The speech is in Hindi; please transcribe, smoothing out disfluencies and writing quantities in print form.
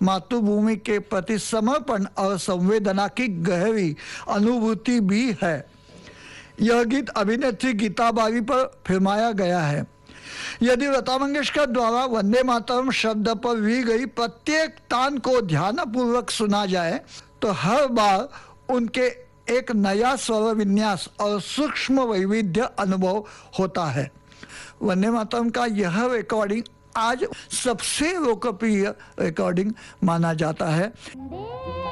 मातृभूमि के प्रति समर्पण और संवेदना की गहरी अनुभूति भी है। यह गीत अभिनेत्री गीता बावी पर फिल्माया गया है। यदि लता मंगेशकर द्वारा वंदे मातरम शब्द पर ली गई प्रत्येक तान को ध्यानपूर्वक सुना जाए तो हर बार उनके एक नया स्वर विन्यास और सूक्ष्म वैविध्य अनुभव होता है। वंदे मातरम का यह रिकॉर्डिंग आज सबसे लोकप्रिय रिकॉर्डिंग माना जाता है।